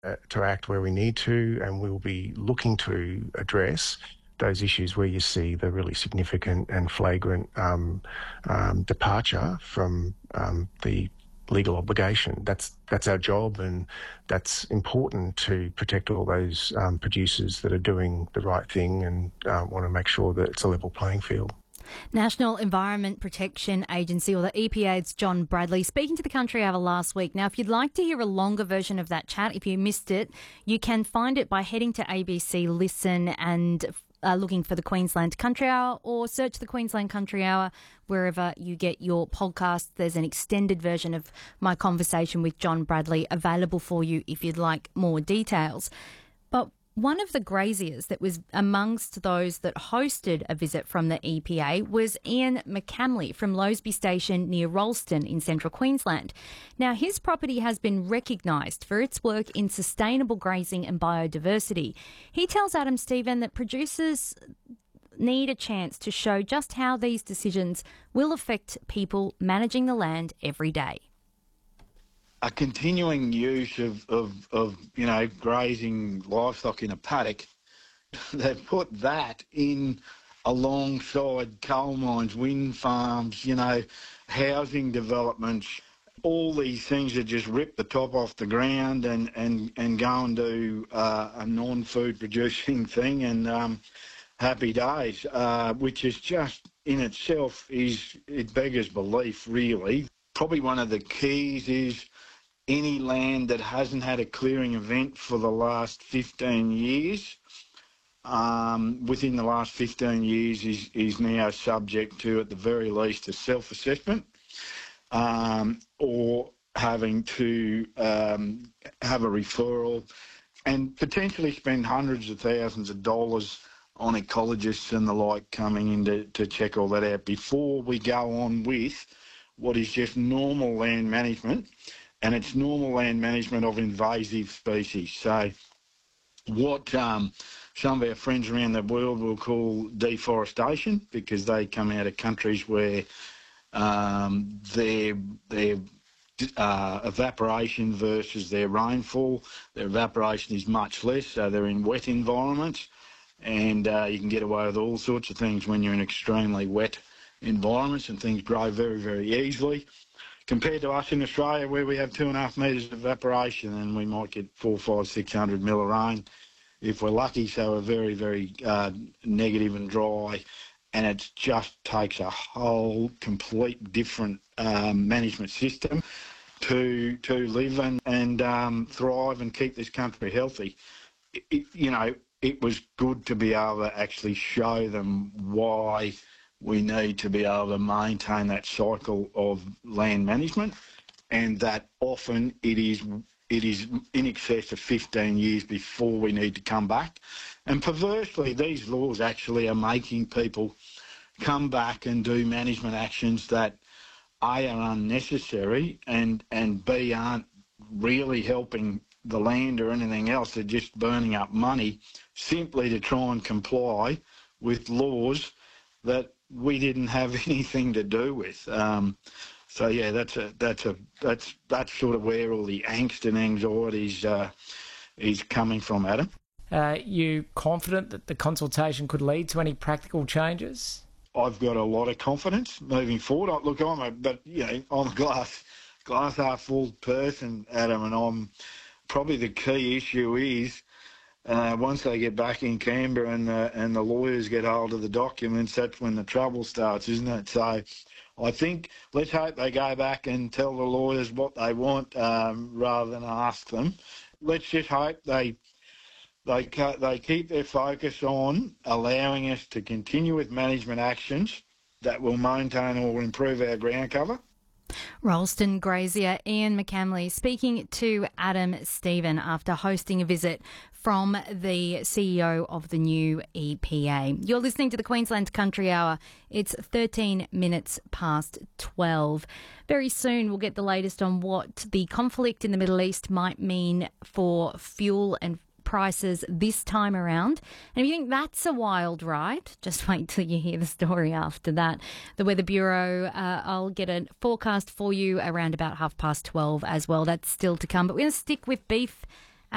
to act where we need to, and we'll be looking to address those issues where you see the really significant and flagrant departure from the legal obligation. That's our job, and that's important to protect all those producers that are doing the right thing and want to make sure that it's a level playing field. National Environment Protection Agency, or the EPA's John Bradley, speaking to the Country Hour last week. Now, if you'd like to hear a longer version of that chat, if you missed it, you can find it by heading to ABC Listen and looking for the Queensland Country Hour, or search the Queensland Country Hour wherever you get your podcasts. There's an extended version of my conversation with John Bradley available for you if you'd like more details. But one of the graziers that was amongst those that hosted a visit from the EPA was Ian McCamley from Lowsby Station near Rolleston in central Queensland. Now, his property has been recognised for its work in sustainable grazing and biodiversity. He tells Adam Stephen that producers need a chance to show just how these decisions will affect people managing the land every day. A continuing use of grazing livestock in a paddock, they've put that in alongside coal mines, wind farms, housing developments, all these things that just rip the top off the ground and go and do a non-food producing thing, and happy days, which is just in itself it beggars belief, really. Probably one of the keys is any land that hasn't had a clearing event for the last 15 years, within the last 15 years, is now subject to, at the very least, a self-assessment, or having to have a referral and potentially spend hundreds of thousands of dollars on ecologists and the like coming in to check all that out before we go on with what is just normal land management. And it's normal land management of invasive species. So what some of our friends around the world will call deforestation, because they come out of countries where their evaporation versus their rainfall, their evaporation is much less, so they're in wet environments, and you can get away with all sorts of things when you're in extremely wet environments, and things grow very, very easily. Compared to us in Australia, where we have 2.5 metres of evaporation and we might get 400, 500, 600 mil of rain if we're lucky, so we're very, very negative and dry, and it just takes a whole complete different management system to live and thrive and keep this country healthy. It was good to be able to actually show them why we need to be able to maintain that cycle of land management, and that often it is in excess of 15 years before we need to come back. And perversely, these laws actually are making people come back and do management actions that A, are unnecessary, and B, aren't really helping the land or anything else. They're just burning up money simply to try and comply with laws that we didn't have anything to do with. So yeah, that's sort of where all the angst and anxieties is coming from, Adam. You confident that the consultation could lead to any practical changes? I've got a lot of confidence moving forward. Look, I'm a glass half full person, Adam, and I'm probably the key issue is once they get back in Canberra and the lawyers get hold of the documents, that's when the trouble starts, isn't it? So I think let's hope they go back and tell the lawyers what they want rather than ask them. Let's just hope they keep their focus on allowing us to continue with management actions that will maintain or improve our ground cover. Rolleston grazier Ian McCamley speaking to Adam Stephen after hosting a visit from the CEO of the new EPA. You're listening to the Queensland Country Hour. It's 13 minutes past 12. Very soon we'll get the latest on what the conflict in the Middle East might mean for fuel and prices this time around. And if you think that's a wild ride, just wait till you hear the story after that. The Weather Bureau, I'll get a forecast for you around about 12:30 as well. That's still to come. But we're going to stick with beef